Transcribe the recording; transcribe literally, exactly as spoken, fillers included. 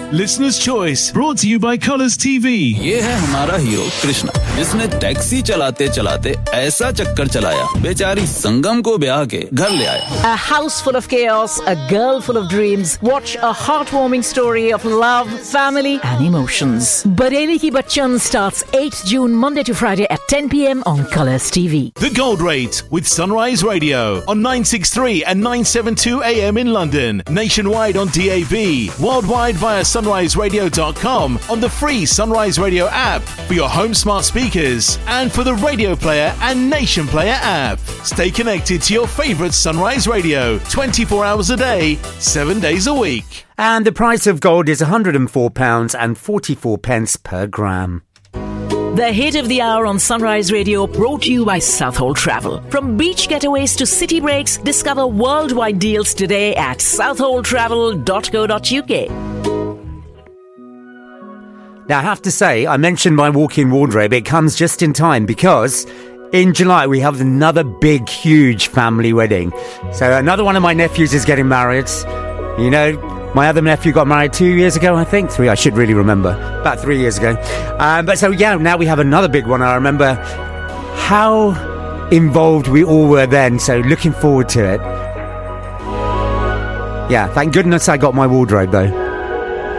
Listener's Choice, brought to you by Colours T V. ये है हमारा हीरो कृष्णा, जिसने टैक्सी चलाते चलाते ऐसा चक्कर चलाया, बेचारी संगम को ब्याह के घर ले आया. A house full of chaos, a girl full of dreams. Watch a heartwarming story of love, family and emotions. Bareli Ki Bachchan starts eighth June, Monday to Friday at ten p.m. on Colours T V. The Gold Rate with Sunrise Radio on nine sixty-three and nine seventy-two A M in London, nationwide on D A B, worldwide via sunrise radio dot com, on the free Sunrise Radio app for your home smart speakers and for the Radio Player and Nation Player app. Stay connected to your favourite Sunrise Radio twenty-four hours a day, seven days a week. And the price of gold is one hundred four pounds forty-four per gram. The hit of the hour on Sunrise Radio, brought to you by Southhold Travel. From beach getaways to city breaks, discover worldwide deals today at southhold travel dot co dot uk. Now, I have to say, I mentioned my walk-in wardrobe. It comes just in time because in July we have another big, huge family wedding. So another one of my nephews is getting married. You know, my other nephew got married two years ago, I think. Three, I should really remember. About three years ago. Um, but so, yeah, now we have another big one. I remember how involved we all were then. So looking forward to it. Yeah, thank goodness I got my wardrobe, though.